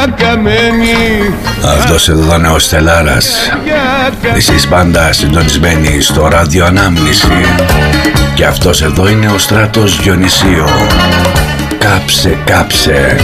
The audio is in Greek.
Αυτός εδώ είναι ο Στελάρας. Εσείς πάντα συντονισμένοι στο ράδιο Ανάμνηση. Και αυτός εδώ είναι ο Στράτος Διονυσίου. Κάψε, κάψε.